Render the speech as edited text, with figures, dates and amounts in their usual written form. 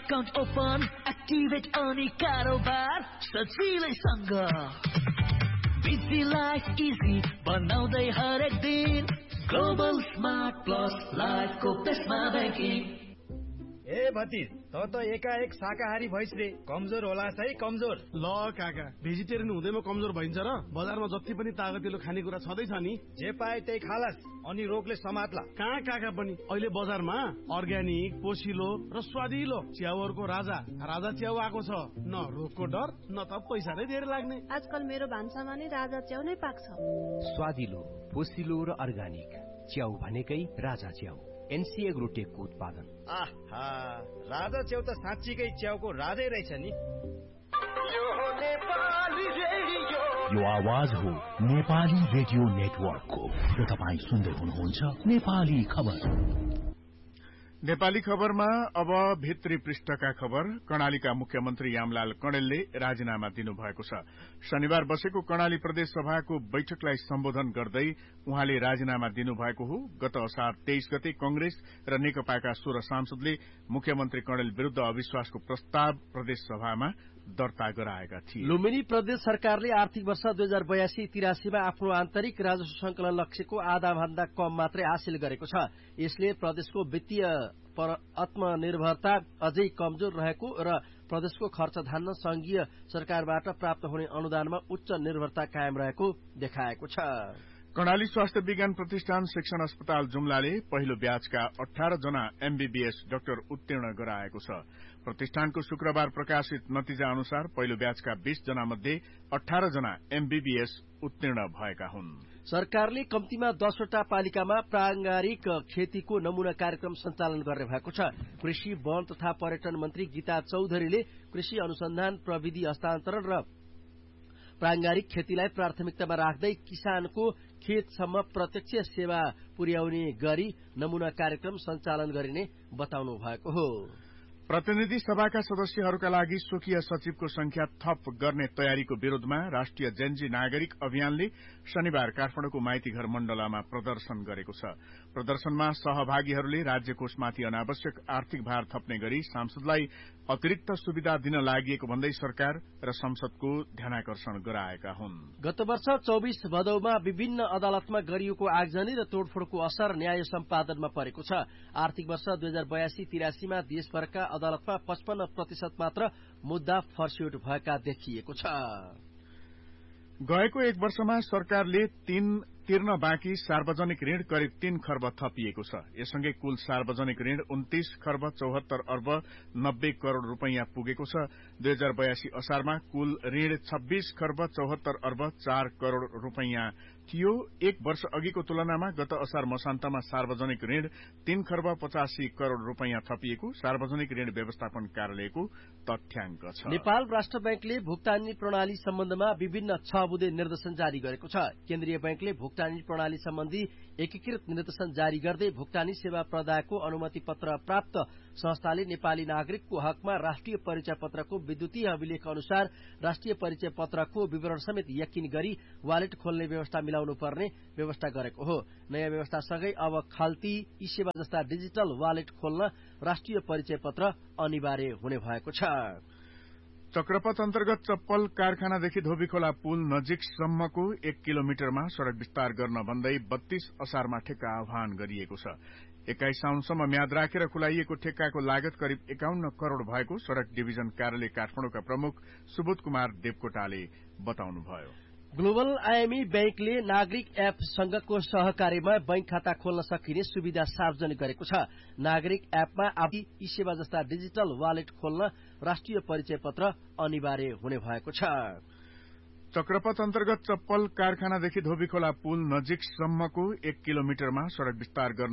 Account open activate अनि कारोबार सजिलैसँग बिजी लाइफ इजी बनाउँदै हरेक दिन ग्लोबल स्मार्ट प्लस लाइफको पेसमा ब्याङ्किङ। ए भतिज त एकाएक शाकाहारी भइस रे, कमजोर होला है कमजोर। ल काका, भेजिटेरियन हुँदैमा कमजोर भइन्छ र? बजारमा जति पनि तागतिलो खानेकुरा छँदैछ नि, जे पाए त्यही खालास अनि रोगले समात्ला। कहाँ काका पनि अहिले बजारमा अर्ग्यानिक, पोसिलो र स्वादिलो च्याउहरूको राजा च्याउ आएको छ। न रोगको डर न त पैसा नै धेरै लाग्ने। आजकल मेरो भान्सामा नि राजा च्याउ नै पाक्छ। स्वादिलो, पोसिलो र अर्ग्यानिक च्याउ भनेकै राजा च्याउ, एनसी एग्रोटेकको उत्पादन। आहा, राजा च्याउ त साँच्चीकै च्याउको राजै रहेछ नि। यो आवाज हो नेपाली रेडियो नेटवर्कको र तपाईँ सुन्दै हुनुहुन्छ नेपाली खबर। नेपाली खबरमा अब भित्री पृष्ठका खबर। कर्णालीका मुख्यमन्त्री यामलाल कणेलले राजीनामा दिनुभएको छ। शनिबार बसेको कर्णाली प्रदेश सभाको बैठकलाई सम्बोधन गर्दै उहाँले राजीनामा दिनुभएको हो। गत असार 23 गते कंग्रेस र नेकपाका 16 सांसदले मुख्यमन्त्री कणेल विरूद्ध अविश्वासको प्रस्ताव प्रदेश सभामा दर्ता गराएका थिए। लुम्बिनी प्रदेश सरकारले आर्थिक वर्ष 2082-83 मा आफ्नो आन्तरिक राजस्व संकलन लक्ष्यको आधा भन्दा कम मात्रै हासिल गरेको छ। यसले प्रदेशको वित्तीय आत्मनिर्भरता अझै कमजोर रहेको र प्रदेशको खर्च धान्न संघीय सरकारबाट प्राप्त हुने अनुदानमा उच्च निर्भरता कायम रहेको देखाएको छ। कर्णाली स्वास्थ्य विज्ञान प्रतिष्ठान शिक्षण अस्पताल जुम्लाले पहिलो ब्याचका 18 जना एमबीबीएस डाक्टर उत्तीर्ण गराएको छ। प्रतिष्ठानको शुक्रबार प्रकाशित नतिजा अनुसार पहिलो ब्याचका 20 जना मध्ये 18 जना एमबीबीएस उत्तीर्ण भएका हुन्। सरकारले कम्तीमा 10 वटा पालिकामा प्रांगारिक खेतीको नमूना कार्यक्रम सञ्चालन गर्ने भएको छ। कृषि, वन तथा पर्यटन मन्त्री गीता चौधरीले कृषि अनुसन्धान, प्रविधि हस्तान्तरण र प्रांगारिक खेतीलाई प्राथमिकतामा राख्दै किसानको खेतसम्म प्रत्यक्ष सेवा पुर्याउने गरी नमूना कार्यक्रम सञ्चालन गरिने बताउनु भएको हो। प्रतिनिधि सभाका सदस्यहरूका लागि स्वकीय सचिवको संख्या थप गर्ने तयारीको विरोधमा राष्ट्रिय जेन्जी नागरिक अभियानले शनिबार काठमाडौँको माइतीघर मण्डलामा प्रदर्शन गरेको छ। प्रदर्शनमा सहभागीहरूले राज्य कोषमाथि अनावश्यक आर्थिक भार थप्ने गरी सांसदलाई अतिरिक्त सुविधा दिन लागि भन्दै सरकार र संसदको ध्यानाकर्षण गराएका हुन्। गत वर्ष 24 भदौमा विभिन्न अदालतमा गरिएको आगजनी र तोडफोडको असर न्याय सम्पादनमा परेको छ। आर्थिक वर्ष 2082-83 मा देशभरका अदालतमा 55% मात्र मुद्दा फर्स्यौट भएका देखिएको छ। गएको एक वर्षमा सरकारले तिर्न बाँकी सार्वजनिक ऋण करिब 3 खर्ब थपिएको छ। यससँगै कुल सार्वजनिक ऋण 29 खर्ब 74 अर्ब 90 करोड़ रूपैयाँ पुगेको छ। 2082 असारमा कुल ऋण 26 खर्ब 74 अर्ब 4 करोड़ रूपैयाँ थियो। एक वर्ष अघिको तुलनामा गत असार मसान्तमा सार्वजनिक ऋण 3 खर्ब 85 करोड़ रूपैयाँ थपिएको सार्वजनिक ऋण व्यवस्थापन कार्यालयको तथ्याङ्क छ। नेपाल राष्ट्र बैंकले भुक्तानी प्रणाली सम्बन्धमा विभिन्न 6 बुँदे निर्देशन जारी गरेको छ। केन्द्रीय बैंकले भुक्तानी प्रणाली सम्बन्धी एकीकृत निर्देशन जारी गर्दै भुक्तानी सेवा प्रदायको अनुमति पत्र प्राप्त संस्थाले नेपाली नागरिकको हकमा राष्ट्रिय परिचय पत्रको विद्युतीय अभिलेख अनुसार राष्ट्रिय परिचय पत्रको विवरण समेत यकिन गरी वालेट खोल्ने व्यवस्था मिलाउनु पर्ने व्यवस्था गरेको हो। नयाँ व्यवस्थासँगै अब खल्ती, ई सेवा जस्ता डिजिटल वालेट खोल्न राष्ट्रिय परिचय पत्र अनिवार्य हुने भएको छ। चक्रपथ अन्तर्गत चप्पल कारखानादेखि धोबीखोला पुल नजिकसम्मको 1 किलोमिटरमा सड़क विस्तार गर्न भन्दै 32 असारमा ठेक्का आह्वान गरिएको छ। 21 साउनसम्म म्याद राखेर खुलाइएको ठेक्काको लागत करिब 51 करोड़ भएको सड़क डिभिजन कार्यालय काठमाडौँका प्रमुख सुबोध कुमार देवकोटाले बताउनुभयो। ग्लोबल आईएमई बैंकले नागरिक एप संघको सहकार्यमा बैंक खाता खोल्न सकिने सुविधा सार्वजनिक गरेको छ। नागरिक एपमा आदि ई सेवा जस्ता डिजिटल वालेट खोल्न राष्ट्रिय परिचय पत्र अनिवार्य हुने भएको छ। चक्रपथ अन्तर्गत चप्पल कारखानादेखि धोबीखोला पुल नजिकसम्मको 1 किलोमिटरमा सड़क विस्तार गर्न